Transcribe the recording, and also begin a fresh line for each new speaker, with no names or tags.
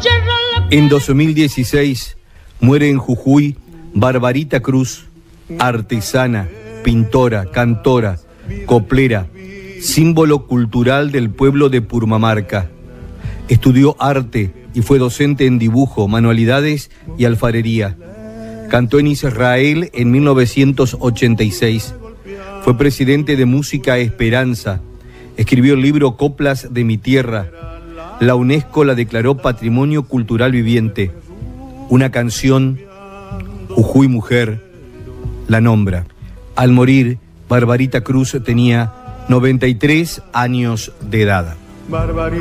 En 2016 muere en Jujuy Barbarita Cruz, artesana, pintora, cantora, coplera, símbolo cultural del pueblo de Purmamarca. Estudió arte y fue docente en dibujo, manualidades y alfarería. Cantó en Israel en 1986. Fue presidente de Música Esperanza. Escribió el libro Coplas de mi tierra. La UNESCO la declaró Patrimonio Cultural Viviente. Una canción, Jujuy Mujer, la nombra. Al morir, Barbarita Cruz tenía 93 años de edad.